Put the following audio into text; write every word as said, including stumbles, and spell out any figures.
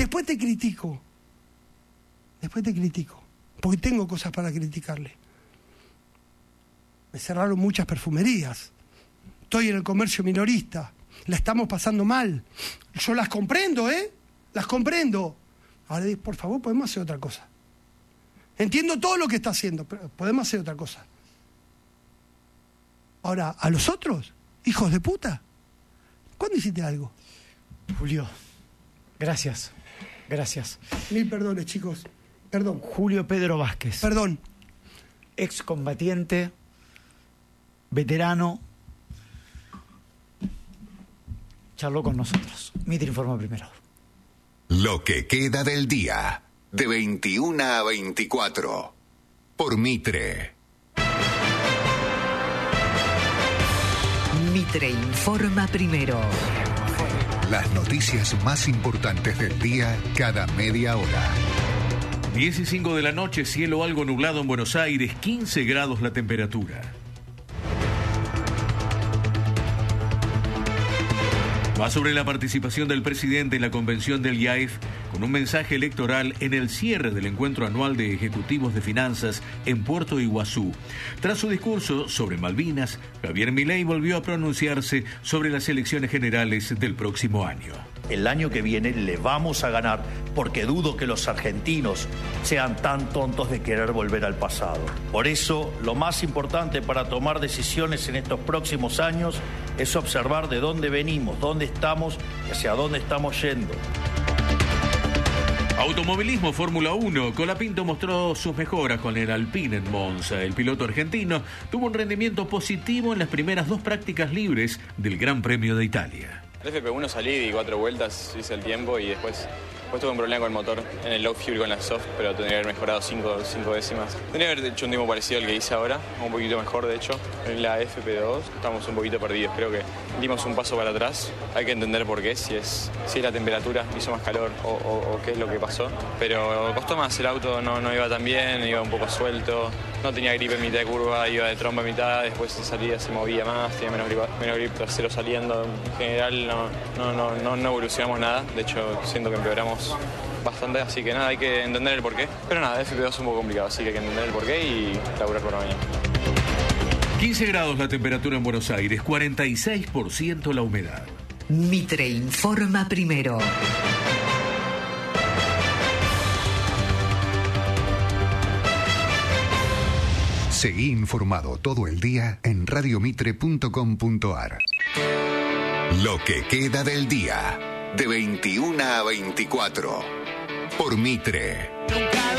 después te critico. Después te critico. Porque tengo cosas para criticarle. Me cerraron muchas perfumerías. Estoy en el comercio minorista. La estamos pasando mal. Yo las comprendo, ¿eh? Las comprendo. Ahora, por favor, podemos hacer otra cosa. Entiendo todo lo que está haciendo, pero podemos hacer otra cosa. Ahora, a los otros, hijos de puta, ¿cuándo hiciste algo? Julio, gracias. Gracias. Mil perdones, chicos. Perdón. Julio Pedro Vázquez. Perdón. Excombatiente, veterano, charló con nosotros. Mitre informa primero. Lo que queda del día, de veintiuna a veinticuatro, por Mitre. Mitre informa primero. Las noticias más importantes del día cada media hora. diez y cinco de la noche, cielo algo nublado en Buenos Aires, quince grados la temperatura. Va sobre la participación del presidente en la convención del I A E F con un mensaje electoral en el cierre del encuentro anual de ejecutivos de finanzas en Puerto Iguazú. Tras su discurso sobre Malvinas, Javier Milei volvió a pronunciarse sobre las elecciones generales del próximo año. El año que viene le vamos a ganar porque dudo que los argentinos sean tan tontos de querer volver al pasado. Por eso, lo más importante para tomar decisiones en estos próximos años es observar de dónde venimos, dónde estamos y hacia dónde estamos yendo. Automovilismo Fórmula uno. Colapinto mostró sus mejoras con el Alpine en Monza. El piloto argentino tuvo un rendimiento positivo en las primeras dos prácticas libres del Gran Premio de Italia. En F P uno salí, di cuatro vueltas, hice el tiempo y después, después tuve un problema con el motor en el low fuel con la soft, pero tendría que haber mejorado cinco, cinco décimas. Tendría que haber hecho un tiempo parecido al que hice ahora, un poquito mejor de hecho. En la F P dos estamos un poquito perdidos, creo que dimos un paso para atrás. Hay que entender por qué, si es, si es la temperatura, hizo más calor o, o, o qué es lo que pasó. Pero costó más, el auto no, no iba tan bien, iba un poco suelto. No tenía grip en mitad de curva, iba de trompa en mitad, después de salida se movía más, tenía menos grip, menos grip trasero saliendo. En general no, no, no, no, no evolucionamos nada, de hecho siento que empeoramos bastante, así que nada, hay que entender el porqué. Pero nada, F P dos es un poco complicado, así que hay que entender el porqué y laburar por la mañana. quince grados la temperatura en Buenos Aires, cuarenta y seis por ciento la humedad. Mitre informa primero. Seguí informado todo el día en radio mitre punto com punto a r. Lo que queda del día, de veintiuna a veinticuatro, por Mitre.